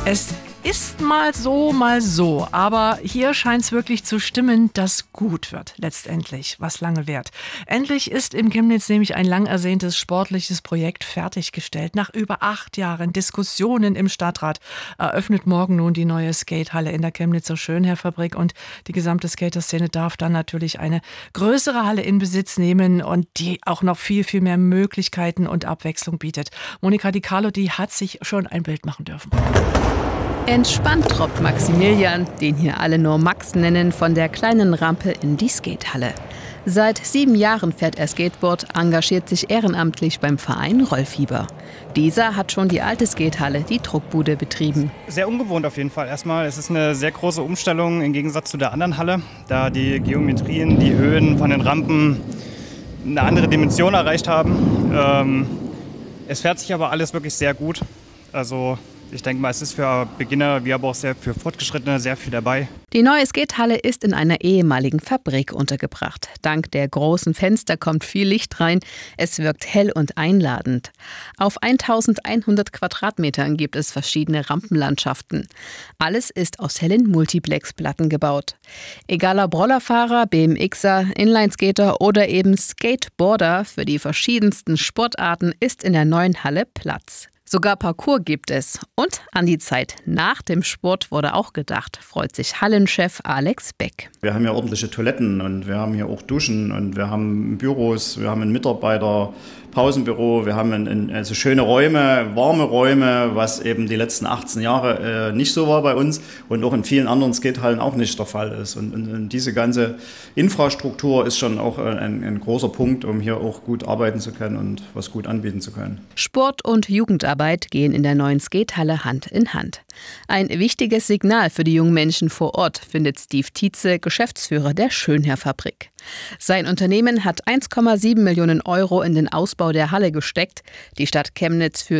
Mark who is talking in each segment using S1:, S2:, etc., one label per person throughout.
S1: Es ist mal so, aber hier scheint es wirklich zu stimmen, dass gut wird letztendlich, was lange währt. Endlich ist in Chemnitz nämlich ein lang ersehntes sportliches Projekt fertiggestellt. Nach über 8 Jahren Diskussionen im Stadtrat eröffnet morgen nun die neue Skatehalle in der Chemnitzer Schönherr-Fabrik und die gesamte Skaterszene darf dann natürlich eine größere Halle in Besitz nehmen und die auch noch viel, viel mehr Möglichkeiten und Abwechslung bietet. Monika Di Carlo, die hat sich schon ein Bild machen dürfen.
S2: Entspannt troppt Maximilian, den hier alle nur Max nennen, von der kleinen Rampe in die Skatehalle. Seit 7 Jahren fährt er Skateboard, engagiert sich ehrenamtlich beim Verein Rollfieber. Dieser hat schon die alte Skatehalle, die Druckbude, betrieben.
S3: Sehr ungewohnt auf jeden Fall. Erstmal, es ist eine sehr große Umstellung im Gegensatz zu der anderen Halle, da die Geometrien, die Höhen von den Rampen eine andere Dimension erreicht haben. Es fährt sich aber alles wirklich sehr gut. Also ich denke mal, es ist für Beginner wie aber auch für Fortgeschrittene sehr viel dabei.
S2: Die neue Skatehalle ist in einer ehemaligen Fabrik untergebracht. Dank der großen Fenster kommt viel Licht rein. Es wirkt hell und einladend. Auf 1100 Quadratmetern gibt es verschiedene Rampenlandschaften. Alles ist aus hellen Multiplex-Platten gebaut. Egal ob Rollerfahrer, BMXer, Inlineskater oder eben Skateboarder, für die verschiedensten Sportarten ist in der neuen Halle Platz. Sogar Parcours gibt es. Und an die Zeit nach dem Sport wurde auch gedacht, freut sich Hallenchef Alex Beck.
S4: Wir haben hier ordentliche Toiletten und wir haben hier auch Duschen und wir haben Büros, wir haben ein Mitarbeiter-Pausenbüro, wir haben also schöne Räume, warme Räume, was eben die letzten 18 Jahre nicht so war bei uns und auch in vielen anderen Skatehallen auch nicht der Fall ist. Und diese ganze Infrastruktur ist schon auch ein großer Punkt, um hier auch gut arbeiten zu können und was gut anbieten zu können.
S2: Sport und Jugendarbeit gehen in der neuen Skatehalle Hand in Hand. Ein wichtiges Signal für die jungen Menschen vor Ort, findet Steve Tietze, Geschäftsführer der Schönherr-Fabrik. Sein Unternehmen hat 1,7 Millionen Euro in den Ausbau der Halle gesteckt. Die Stadt Chemnitz für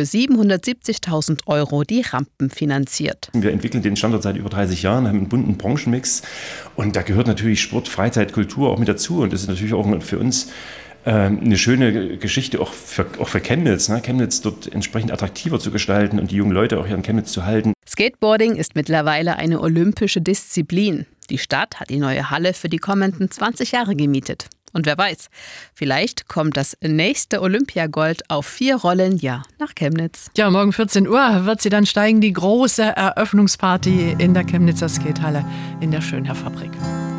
S2: 770.000 Euro die Rampen finanziert.
S5: Wir entwickeln den Standort seit über 30 Jahren, haben einen bunten Branchenmix und da gehört natürlich Sport, Freizeit, Kultur auch mit dazu und das ist natürlich auch für uns eine schöne Geschichte auch für Chemnitz, Chemnitz dort entsprechend attraktiver zu gestalten und die jungen Leute auch hier in Chemnitz zu halten.
S2: Skateboarding ist mittlerweile eine olympische Disziplin. Die Stadt hat die neue Halle für die kommenden 20 Jahre gemietet. Und wer weiß, vielleicht kommt das nächste Olympiagold auf 4 Rollen nach Chemnitz.
S1: Ja, morgen 14 Uhr wird sie dann steigen, die große Eröffnungsparty in der Chemnitzer Skatehalle in der Schönherr-Fabrik.